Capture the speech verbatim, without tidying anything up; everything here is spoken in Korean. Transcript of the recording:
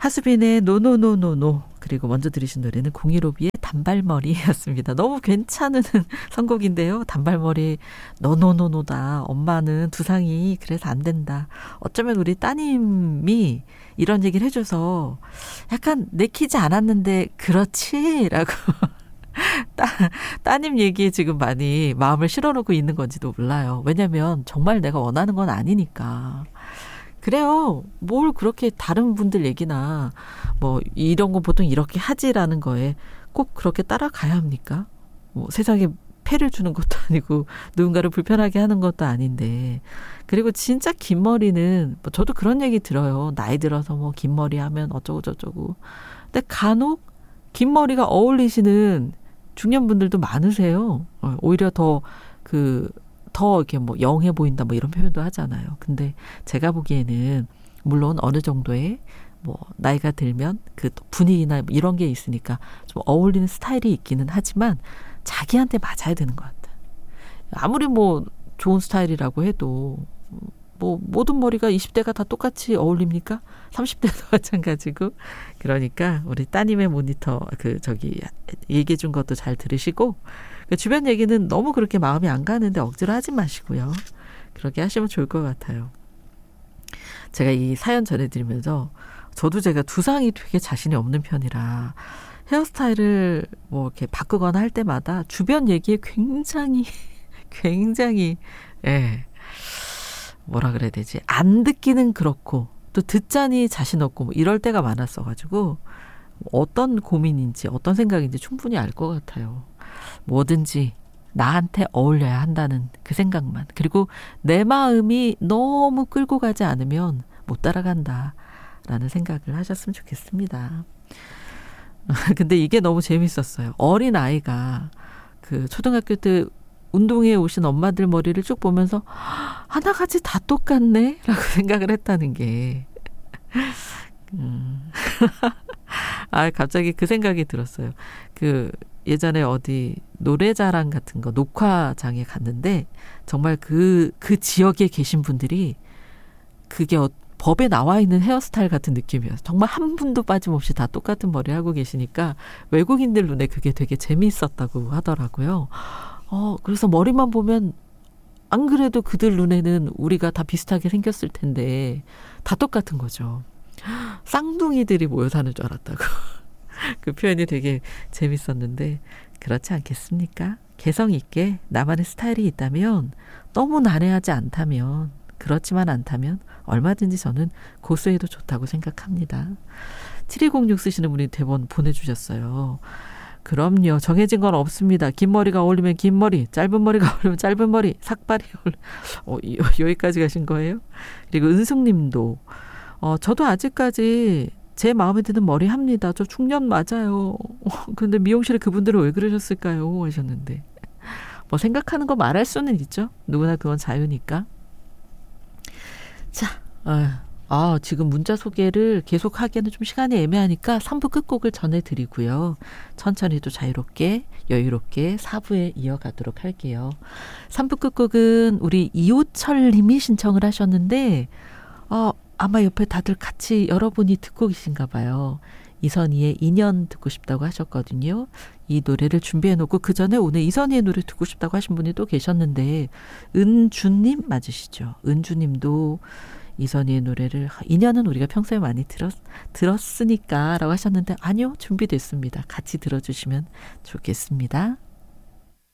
하수빈의 노노노노노, 그리고 먼저 들으신 노래는 공일오비의 단발머리였습니다. 너무 괜찮은 선곡인데요. 단발머리 노노노노다. 엄마는 두상이 그래서 안 된다. 어쩌면 우리 따님이 이런 얘기를 해줘서 약간 내키지 않았는데 그렇지? 라고 따, 따님 얘기에 지금 많이 마음을 실어놓고 있는 건지도 몰라요. 왜냐면 정말 내가 원하는 건 아니니까. 그래요. 뭘 그렇게 다른 분들 얘기나 뭐 이런 거 보통 이렇게 하지라는 거에 꼭 그렇게 따라가야 합니까? 뭐 세상에 폐를 주는 것도 아니고 누군가를 불편하게 하는 것도 아닌데. 그리고 진짜 긴 머리는 뭐 저도 그런 얘기 들어요. 나이 들어서 뭐 긴 머리 하면 어쩌고 저쩌고. 근데 간혹 긴 머리가 어울리시는 중년분들도 많으세요. 오히려 더 그 더 이렇게 뭐 영해 보인다 뭐 이런 표현도 하잖아요. 근데 제가 보기에는 물론 어느 정도의 뭐 나이가 들면 그 분위기나 이런 게 있으니까 좀 어울리는 스타일이 있기는 하지만 자기한테 맞아야 되는 것 같아. 아무리 뭐 좋은 스타일이라고 해도 뭐 모든 머리가 이십 대가 다 똑같이 어울립니까? 삼십 대도 마찬가지고. 그러니까 우리 따님의 모니터 그 저기 얘기해 준 것도 잘 들으시고, 그 주변 얘기는 너무 그렇게 마음이 안 가는데 억지로 하지 마시고요. 그렇게 하시면 좋을 것 같아요. 제가 이 사연 전해드리면서 저도 제가 두상이 되게 자신이 없는 편이라 헤어스타일을 뭐 이렇게 바꾸거나 할 때마다 주변 얘기에 굉장히 굉장히 예 뭐라 그래야 되지, 안 듣기는 그렇고 또 듣자니 자신 없고 뭐 이럴 때가 많았어가지고 어떤 고민인지 어떤 생각인지 충분히 알 것 같아요. 뭐든지 나한테 어울려야 한다는 그 생각만, 그리고 내 마음이 너무 끌고 가지 않으면 못 따라간다라는 생각을 하셨으면 좋겠습니다. 근데 이게 너무 재밌었어요. 어린 아이가 그 초등학교 때 운동회 오신 엄마들 머리를 쭉 보면서 하나같이 다 똑같네 라고 생각을 했다는 게 음. 아 갑자기 그 생각이 들었어요. 그 예전에 어디 노래자랑 같은 거 녹화장에 갔는데 정말 그, 그 지역에 계신 분들이 그게 어, 법에 나와 있는 헤어스타일 같은 느낌이었어요. 정말 한 분도 빠짐없이 다 똑같은 머리 하고 계시니까 외국인들 눈에 그게 되게 재미있었다고 하더라고요. 어, 그래서 머리만 보면 안 그래도 그들 눈에는 우리가 다 비슷하게 생겼을 텐데 다 똑같은 거죠. 쌍둥이들이 모여 사는 줄 알았다고. 그 표현이 되게 재밌었는데 그렇지 않겠습니까? 개성 있게 나만의 스타일이 있다면, 너무 난해하지 않다면, 그렇지만 않다면 얼마든지 저는 고수해도 좋다고 생각합니다. 칠이공육 쓰시는 분이 대본 보내주셨어요. 그럼요. 정해진 건 없습니다. 긴 머리가 어울리면 긴 머리, 짧은 머리가 어울리면 짧은 머리, 삭발이 어울리면 어, 여기까지 가신 거예요? 그리고 은숙님도 어, 저도 아직까지 제 마음에 드는 머리 합니다. 저 중년 맞아요. 근데 미용실에 그분들은 왜 그러셨을까요? 하셨는데 뭐 생각하는 거 말할 수는 있죠. 누구나 그건 자유니까. 자, 아, 아 지금 문자 소개를 계속 하기에는 좀 시간이 애매하니까 삼 부 끝곡을 전해드리고요. 천천히 또 자유롭게 여유롭게 사 부에 이어가도록 할게요. 삼 부 끝곡은 우리 이호철 님이 신청을 하셨는데 어, 아마 옆에 다들 같이 여러분이 듣고 계신가 봐요. 이선희의 인연 듣고 싶다고 하셨거든요. 이 노래를 준비해놓고 그 전에 오늘 이선희의 노래 듣고 싶다고 하신 분이 또 계셨는데 은주님 맞으시죠? 은주님도 이선희의 노래를 인연은 우리가 평소에 많이 들었, 들었으니까 라고 하셨는데 아니요, 준비됐습니다. 같이 들어주시면 좋겠습니다.